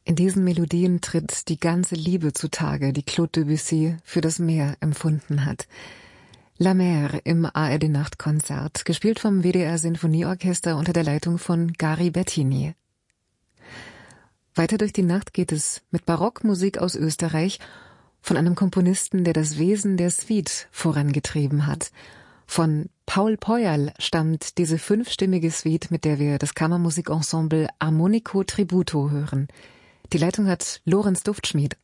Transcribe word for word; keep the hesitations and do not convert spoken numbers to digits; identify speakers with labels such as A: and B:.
A: In diesen Melodien tritt die ganze Liebe zutage, die Claude Debussy für das Meer empfunden hat. La Mer im A R D-Nachtkonzert, gespielt vom W D R-Sinfonieorchester unter der Leitung von Gary Bertini. Weiter durch die Nacht geht es mit Barockmusik aus Österreich, von einem Komponisten, der das Wesen der Suite vorangetrieben hat. Von Paul Poyal stammt diese fünfstimmige Suite, mit der wir das Kammermusikensemble Armonico Tributo hören. Die Leitung hat Lorenz Duftschmied.